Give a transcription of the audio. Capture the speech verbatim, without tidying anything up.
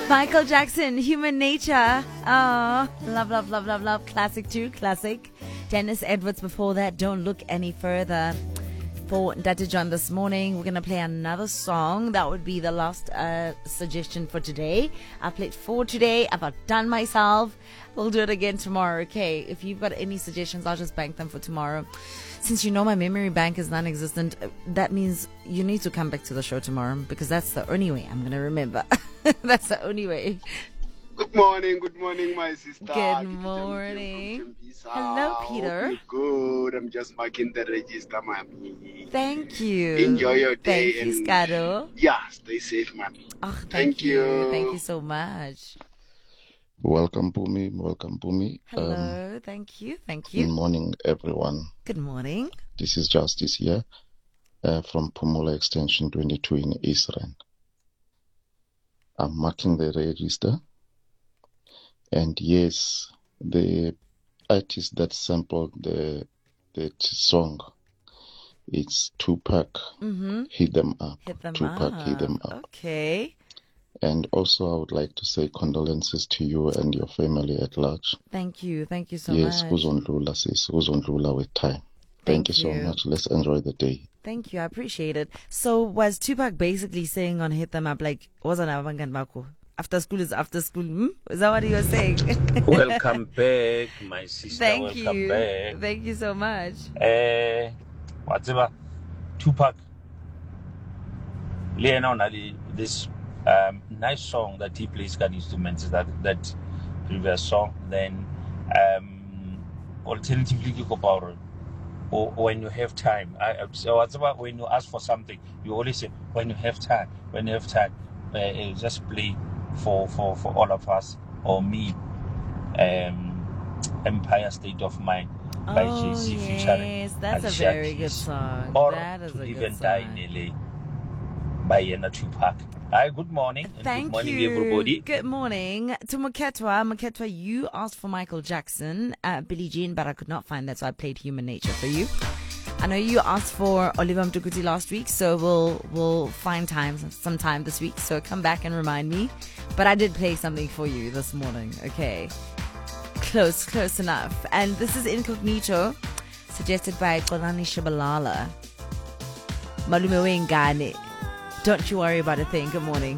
Michael Jackson, Human Nature. Oh, love, love, love, love, love. Classic too, classic. Dennis Edwards before that, Don't Look Any Further. For Ndata John this morning, we're going to play another song. That would be the last uh, suggestion for today. I played four today. I've outdone myself. We'll do it again tomorrow, okay? If you've got any suggestions, I'll just bank them for tomorrow. Since you know my memory bank is non-existent, that means you need to come back to the show tomorrow because that's the only way I'm going to remember. That's the only way. Good morning, good morning, my sister. Good morning. Hello, Peter. Hope you're good. I'm just marking the register, mommy. Thank you. Enjoy your day. Thank you, and Scaro. Yeah, stay safe, mommy. Oh, thank, Thank you. you. Thank you so much. Welcome, Pumi. Welcome, Pumi. Hello. Um, thank you. Thank Good you. morning, everyone. Good morning. This is Justice here uh, from Pumula Extension twenty-two in Israel. I'm marking the register. And yes, the artist that sampled the that song, it's Tupac. Mm-hmm. Hit Them Up. Hit them Tupac, up. Hit Them Up. Okay. And also, I would like to say condolences to you and your family at large. Thank you. Thank you so yes, much. Yes, Uzondlula, sis. Uzondlula with time. Thank, Thank you, you so much. Let's enjoy the day. Thank you. I appreciate it. So was Tupac basically saying on Hit Them Up, like, wasn't after school is after school? Hmm? Is that what you were saying? Welcome back, my sister. Thank Welcome you. back. Thank you so much. Uh, whatever. Tupac. Leonardo, this um, nice song that he plays gun instruments, that that previous song. Then, um, alternatively, or, or when you have time. I, so whatever, when you ask for something, you always say, when you have time, when you have time, uh, just play for, for, for all of us, or me, um, Empire State of Mind by oh, Jay-Z yes, featuring that's Alicia a very Keys. good song. Or that is To a Live good and Die song. in L A by Yena Tupac. Hi, good morning. And Thank good morning, you. everybody. Good morning to Muketwa. Muketwa, you asked for Michael Jackson, uh, Billie Jean, but I could not find that, so I played Human Nature for you. I know you asked for Oliver Mdukuti last week, so we'll we'll find time sometime this week. So come back and remind me. But I did play something for you this morning. Okay, close, close enough. And this is Incognito, suggested by Kolani Shabalala. Malume Wengane. Don't you worry about a thing. Good morning.